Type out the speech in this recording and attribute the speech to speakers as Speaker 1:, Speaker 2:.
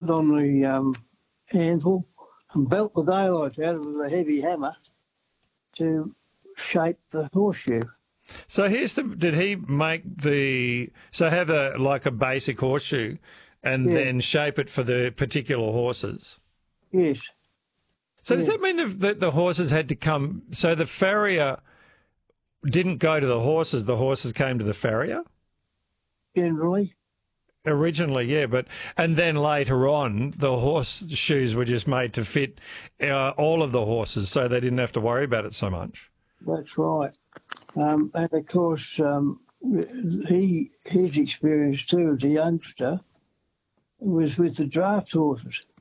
Speaker 1: it on the anvil and belt the daylights out of it with a heavy hammer to shape the horseshoe.
Speaker 2: So did he make have a basic horseshoe and then shape it for the particular horses?
Speaker 1: Yes.
Speaker 2: So does that mean that the horses had to come, so the farrier didn't go to the horses came to the farrier?
Speaker 1: Generally.
Speaker 2: Originally, yeah, and then later on, the horseshoes were just made to fit all of the horses, so they didn't have to worry about it so much.
Speaker 1: That's right. And of course, his experience too as a youngster was with the draft horses.